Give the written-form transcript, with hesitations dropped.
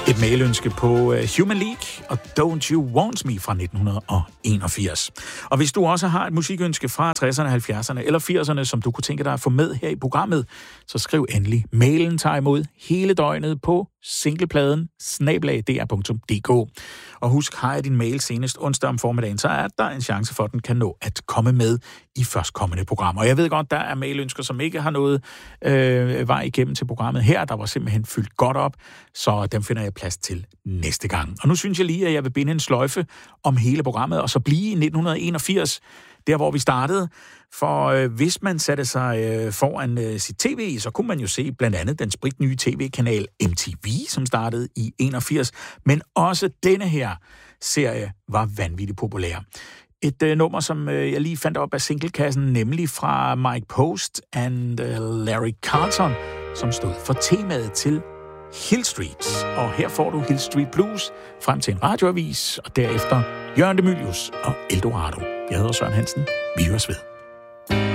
Et mailønske på Human League og Don't You Want Me fra 1981. Og hvis du også har et musikønske fra 60'erne, 70'erne eller 80'erne, som du kunne tænke dig at få med her i programmet, så skriv endelig. Mailen tager imod hele døgnet på singlepladen@dr.dk. Og husk, har jeg din mail senest onsdag om formiddagen, så er der en chance for, at den kan nå at komme med i førstkommende program. Og jeg ved godt, der er mailønsker, som ikke har noget vej igennem til programmet her. Der var simpelthen fyldt godt op, så dem finder jeg plads til næste gang. Og nu synes jeg lige, at jeg vil binde en sløjfe om hele programmet, og så blive i 1981, der hvor vi startede. For hvis man satte sig foran sit tv, så kunne man jo se blandt andet den spritnye tv-kanal MTV, som startede i 81. Men også denne her serie var vanvittigt populær. Et nummer, som jeg lige fandt op af singlekassen, nemlig fra Mike Post and Larry Carlton, som stod for temaet til Hill Street. Og her får du Hill Street Blues frem til en radioavis, og derefter Jørgen de Mylius og Eldorado. Jeg hedder Søren Hansen. Vi høres ved.